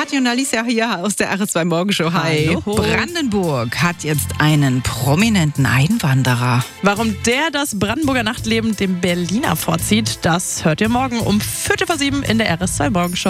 Kathi und Alicia hier aus der RS2 Morgenshow. Hi. Hallo. Brandenburg hat jetzt einen prominenten Einwanderer. Warum der das Brandenburger Nachtleben dem Berliner vorzieht, das hört ihr morgen um 7:15 in der RS2 Morgenshow.